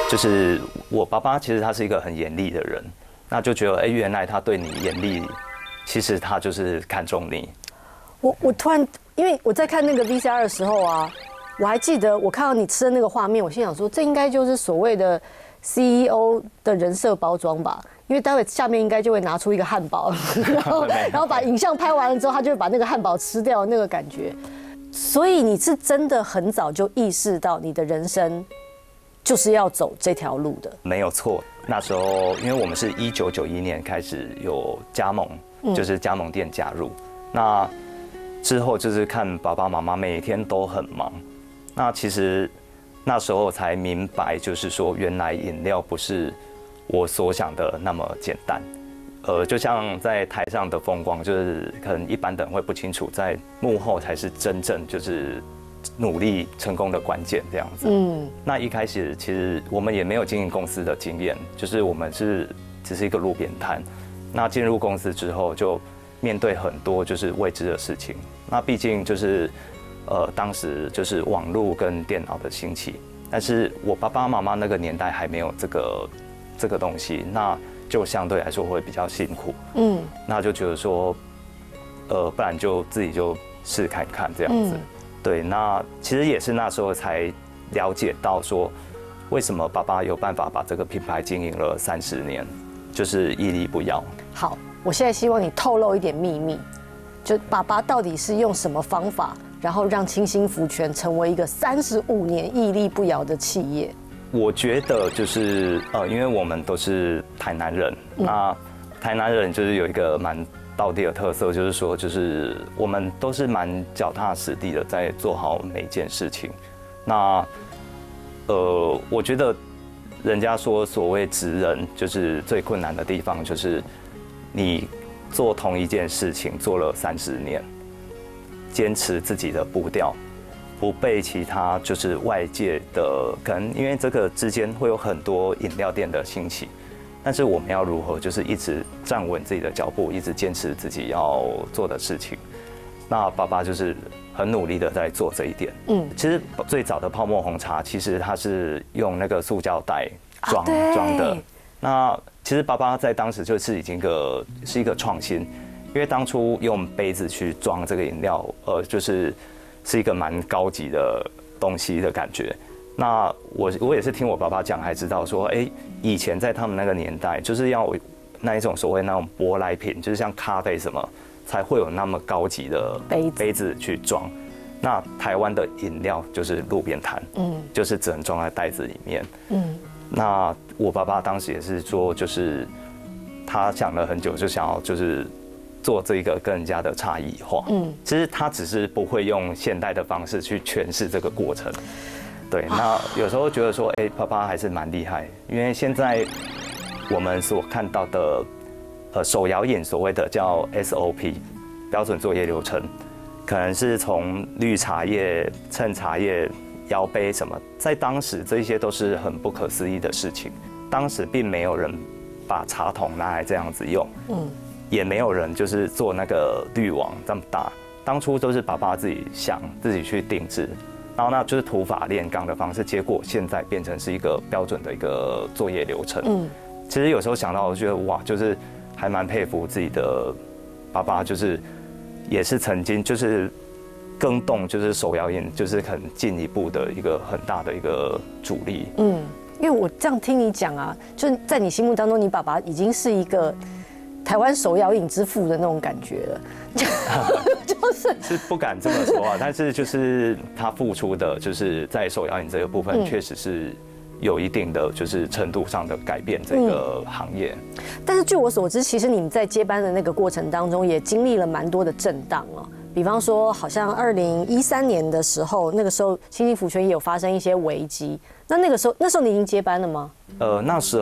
就是我爸爸其实他是一个很严厉的人，那就觉得原来他对你严厉，其实他就是看中你。 我突然，因为我在看那个 VCR 的时候啊，我还记得我看到你吃的那个画面，我心想说，这应该就是所谓的 CEO 的人设包装吧。因为待会下面应该就会拿出一个汉堡，然后把影像拍完了之后，他就会把那个汉堡吃掉那个感觉。所以你是真的很早就意识到你的人生就是要走这条路的。 没有错，那时候因为我们是1991年开始有加盟，就是加盟店加入。那之后就是看爸爸妈妈每天都很忙，那其实那时候才明白，就是说原来饮料不是我所想的那么简单，就像在台上的风光，就是可能一般的人会不清楚，在幕后才是真正就是努力成功的关键这样子。那一开始其实我们也没有经营公司的经验，就是我们只是一个路边摊。那进入公司之后，就面对很多就是未知的事情。那毕竟就是当时就是网络跟电脑的兴起，但是我爸爸妈妈那个年代还没有这个东西，那就相对来说会比较辛苦。那就觉得说，不然就自己就试看看这样子。对，那其实也是那时候才了解到说，为什么爸爸有办法把这个品牌经营了30年，就是屹立不摇。 好，我现在希望你透露一点秘密，就爸爸到底是用什么方法，然后让清心福全成为一个35年屹立不摇的企业？ 我觉得就是因为我们都是台南人，那台南人就是有一个蛮道地的特色，就是说就是我们都是蛮脚踏实地的在做好每一件事情。那我觉得人家说所谓职人就是最困难的地方，就是你做同一件事情做了30年，坚持自己的步调。不被其他就是外界的可能，因为这个之间会有很多饮料店的兴起，但是我们要如何就是一直站稳自己的脚步，一直坚持自己要做的事情。那爸爸就是很努力的在做这一点。其实最早的泡沫红茶，其实它是用那个塑胶袋装的。那其实爸爸在当时就是已经是一个创新，因为当初用杯子去装这个饮料，是一个蛮高级的东西的感觉。那我也是听我爸爸讲，还知道说，以前在他们那个年代，就是要那一种所谓那种舶来品，就是像咖啡什么，才会有那么高级的杯子去装。那台湾的饮料就是路边摊，就是只能装在袋子里面。那我爸爸当时也是说，就是他想了很久，就想要就是做这个跟人家的差异化。其实他只是不会用现代的方式去诠释这个过程。对，那有时候觉得说，爸爸还是蛮厉害，因为现在我们所看到的手摇饮所谓的叫 SOP 标准作业流程，可能是从滤茶叶、称茶叶、摇杯什么，在当时这些都是很不可思议的事情。当时并没有人把茶桶拿来这样子用。也没有人就是做那个滤网这么大，当初都是爸爸自己想自己去定制，然后那就是土法炼钢的方式，结果现在变成是一个标准的一个作业流程。其实有时候想到，我觉得哇，就是还蛮佩服自己的爸爸，就是也是曾经就是更动就是手摇饮，就是很进一步的一个很大的一个主力。 因为我这样听你讲啊，就是在你心目当中，你爸爸已经是一个台湾手摇饮之父的那种感觉了， 是不敢这么说啊，但是就是他付出的，就是在手摇饮这个部分，确实是有一定的就是程度上的改变这个行业。 但是据我所知，其实你们在接班的那个过程当中，也经历了蛮多的震荡哦。比方说，好像2013年的时候，那个时候清心福全也有发生一些危机。那时候你已经接班了吗？ 那时